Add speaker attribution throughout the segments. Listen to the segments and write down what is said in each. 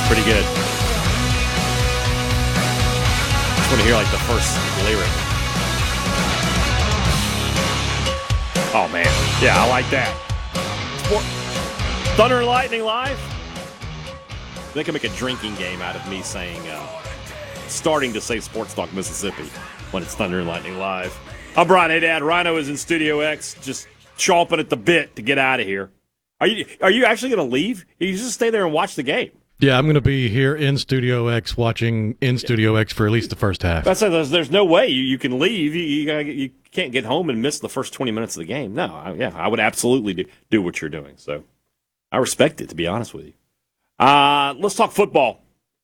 Speaker 1: Pretty good. Just want to hear like the first lyric. Oh man, yeah, I like that. Thunder and Lightning Live. They can make a drinking game out of me saying, starting to say Sports Talk Mississippi when it's Thunder and Lightning Live. I'm Brian Haydad. Rhino is in Studio X, just chomping at the bit to get out of here. Are you actually going to leave? You just stay there and watch the game.
Speaker 2: Yeah, I'm going to be here in Studio X watching in Studio X for at least the first half.
Speaker 1: There's no way you can leave. You can't get home and miss the first 20 minutes of the game. No, I would absolutely do what you're doing. So I respect it, to be honest with you. Let's talk football.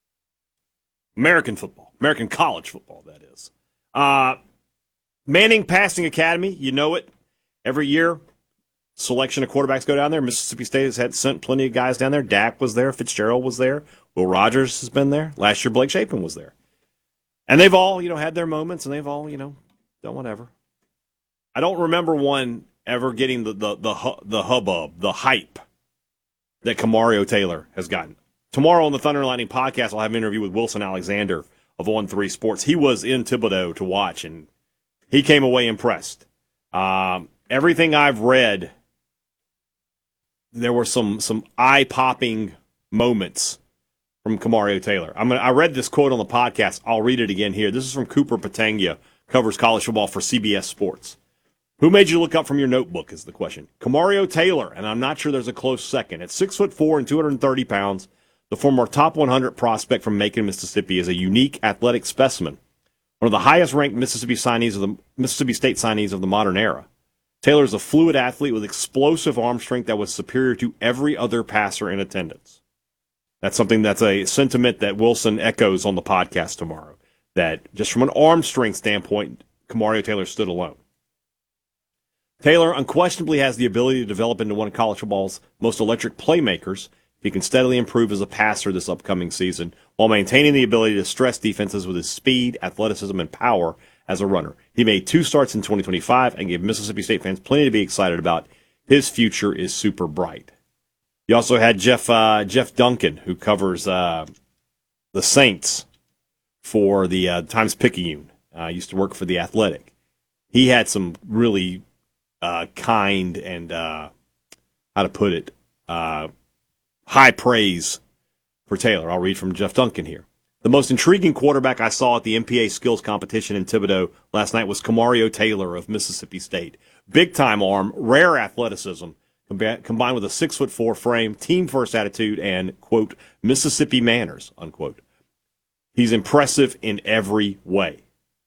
Speaker 1: American football. American college football, that is. Manning Passing Academy, you know it. Every year, selection of quarterbacks go down there. Mississippi State has sent plenty of guys down there. Dak was there. Fitzgerald was there. Will Rogers has been there. Last year, Blake Shapen was there. And they've all, had their moments, and they've all, done whatever. I don't remember one ever getting the hubbub, the hype that Kamario Taylor has gotten. Tomorrow on the Thunder and Lightning podcast, I'll have an interview with Wilson Alexander of On3 Sports. He was in Thibodaux to watch, and he came away impressed. Everything I've read, there were some eye-popping moments from Kamario Taylor. I read this quote on the podcast. I'll read it again here. This is from Cooper Patanglia, covers college football for CBS Sports. Who made you look up from your notebook is the question. Kamario Taylor, and I'm not sure there's a close second. At 6'4" and 230 pounds, the former top 100 prospect from Macon, Mississippi, is a unique athletic specimen. One of the highest-ranked Mississippi State signees of the modern era. Taylor is a fluid athlete with explosive arm strength that was superior to every other passer in attendance. That's a sentiment that Wilson echoes on the podcast tomorrow. That just from an arm strength standpoint, Kamario Taylor stood alone. Taylor unquestionably has the ability to develop into one of college football's most electric playmakers. He can steadily improve as a passer this upcoming season while maintaining the ability to stress defenses with his speed, athleticism, and power as a runner. He made 2 starts in 2025 and gave Mississippi State fans plenty to be excited about. His future is super bright. You also had Jeff Duncan, who covers the Saints for the Times-Picayune. Used to work for The Athletic. He had some really kind and, high praise for Taylor. I'll read from Jeff Duncan here. The most intriguing quarterback I saw at the MPA skills competition in Thibodaux last night was Kamario Taylor of Mississippi State. Big-time arm, rare athleticism, combined with a 6'4" frame, team-first attitude, and, quote, Mississippi manners, unquote. He's impressive in every way.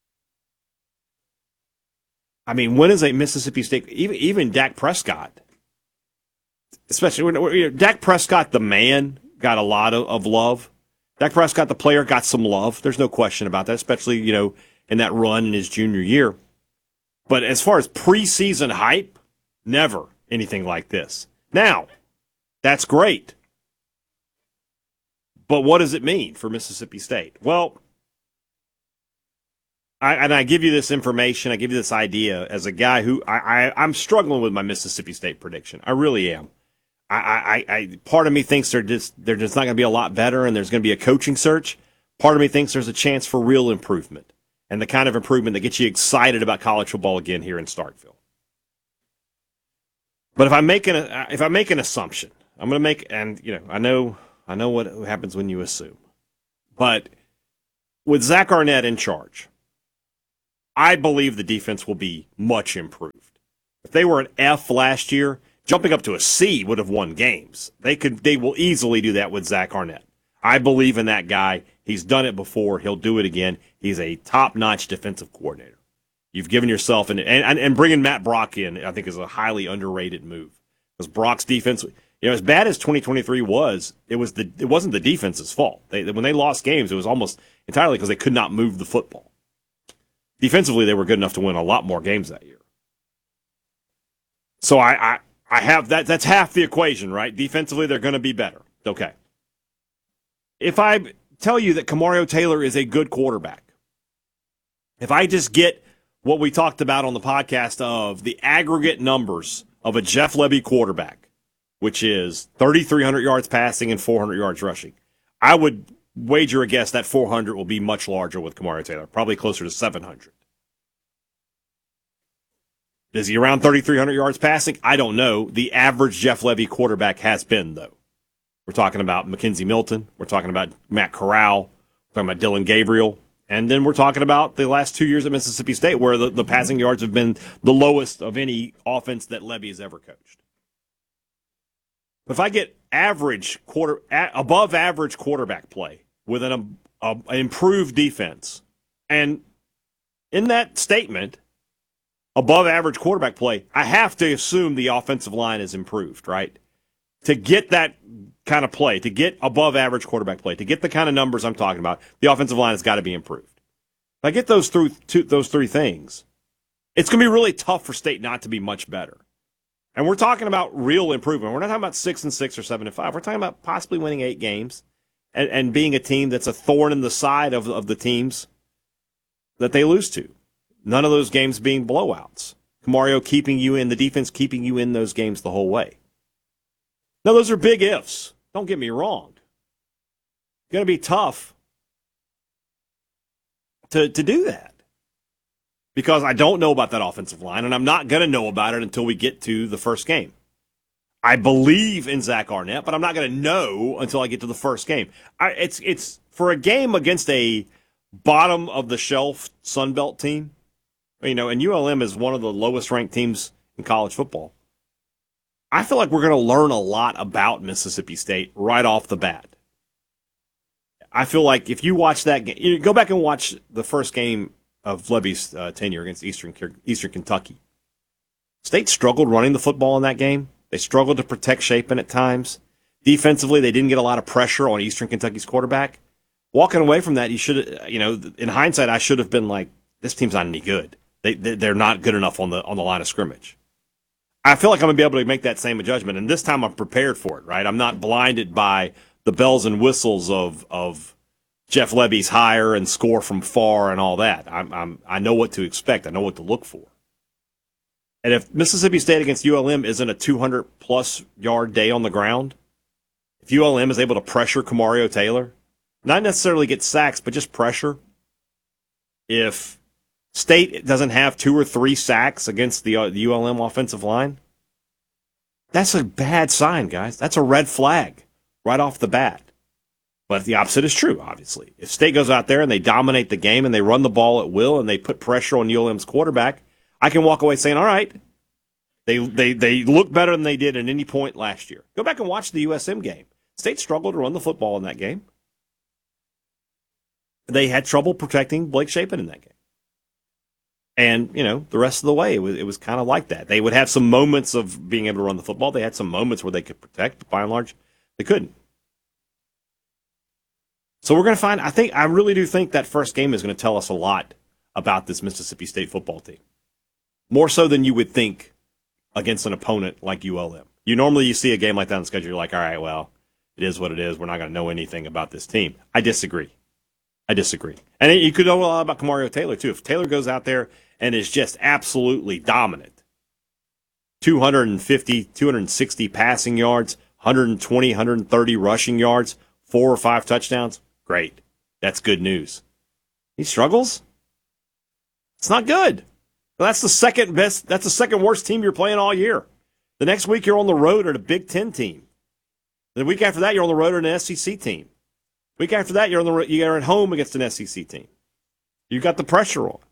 Speaker 1: I mean, when is a Mississippi State, even Dak Prescott, especially when Dak Prescott, the man, got a lot of love. Dak Prescott, the player, got some love. There's no question about that, especially, in that run in his junior year. But as far as preseason hype, never anything like this. Now, that's great. But what does it mean for Mississippi State? Well, I give you this information, I give you this idea as a guy who I'm struggling with my Mississippi State prediction. I really am. Part of me thinks they're just not going to be a lot better, and there's going to be a coaching search. Part of me thinks there's a chance for real improvement, and the kind of improvement that gets you excited about college football again here in Starkville. But if I make an assumption, I'm going to make, and I know what happens when you assume, but with Zach Arnett in charge, I believe the defense will be much improved. If they were an F last year, jumping up to a C would have won games. They will easily do that with Zach Arnett. I believe in that guy. He's done it before. He'll do it again. He's a top-notch defensive coordinator. You've given yourself and bringing Matt Brock in, I think, is a highly underrated move. Because Brock's defense, as bad as 2023 was, it wasn't the defense's fault. When they lost games, it was almost entirely because they could not move the football. Defensively, they were good enough to win a lot more games that year. So I have that. That's half the equation, right? Defensively, they're going to be better. Okay. If I tell you that Kamario Taylor is a good quarterback, if I just get what we talked about on the podcast of the aggregate numbers of a Jeff Lebby quarterback, which is 3,300 yards passing and 400 yards rushing, I would wager a guess that 400 will be much larger with Kamari Taylor, probably closer to 700. Is he around 3,300 yards passing? I don't know. The average Jeff Lebby quarterback has been, though. We're talking about McKenzie Milton. We're talking about Matt Corral. We're talking about Dylan Gabriel. And then we're talking about the last 2 years at Mississippi State, where the passing yards have been the lowest of any offense that Lebby has ever coached. But if I get above average quarterback play with an improved defense, and in that statement, above average quarterback play, I have to assume the offensive line is improved, right? To get that kind of play, to get above average quarterback play, to get the kind of numbers I'm talking about, the offensive line has got to be improved. If I get those three things, it's going to be really tough for State not to be much better. And we're talking about real improvement. We're not talking about 6-6 or 7-5. We're talking about possibly winning 8 games and being a team that's a thorn in the side of the teams that they lose to. None of those games being blowouts. Camario keeping you in, the defense keeping you in those games the whole way. Now, those are big ifs. Don't get me wrong. It's going to be tough to do that because I don't know about that offensive line, and I'm not going to know about it until we get to the first game. I believe in Zach Arnett, but I'm not going to know until I get to the first game. It's for a game against a bottom-of-the-shelf Sun Belt team, and ULM is one of the lowest-ranked teams in college football. I feel like we're going to learn a lot about Mississippi State right off the bat. I feel like if you watch that game, go back and watch the first game of Lebby's tenure against Eastern Kentucky. State struggled running the football in that game. They struggled to protect Shapen at times. Defensively, they didn't get a lot of pressure on Eastern Kentucky's quarterback. Walking away from that, you should, in hindsight, I should have been like, this team's not any good. They're not good enough on the line of scrimmage. I feel like I'm going to be able to make that same judgment, and this time I'm prepared for it, right? I'm not blinded by the bells and whistles of Jeff Lebby's hire and score from far and all that. I know what to expect. I know what to look for. And if Mississippi State against ULM isn't a 200-plus yard day on the ground, if ULM is able to pressure Camario Taylor, not necessarily get sacks, but just pressure, if State doesn't have 2 or 3 sacks against the ULM offensive line, that's a bad sign, guys. That's a red flag right off the bat. But the opposite is true, obviously. If State goes out there and they dominate the game and they run the ball at will and they put pressure on ULM's quarterback, I can walk away saying, all right, they look better than they did at any point last year. Go back and watch the USM game. State struggled to run the football in that game. They had trouble protecting Blake Shapen in that game. And, the rest of the way, it was kind of like that. They would have some moments of being able to run the football. They had some moments where they could protect, but by and large, they couldn't. So we're going to find, I really do think that first game is going to tell us a lot about this Mississippi State football team. More so than you would think against an opponent like ULM. You see a game like that on the schedule, you're like, all right, well, it is what it is. We're not going to know anything about this team. I disagree. And you could know a lot about Camario Taylor, too. If Taylor goes out there and is just absolutely dominant, 250, 260 passing yards, 120, 130 rushing yards, 4 or 5 touchdowns, great. That's good news. He struggles? It's not good. Well, that's the second worst team you're playing all year. The next week you're on the road at a Big Ten team. The week after that you're on the road at an SEC team. Week after that you're at home against an SEC team. You've got the pressure on.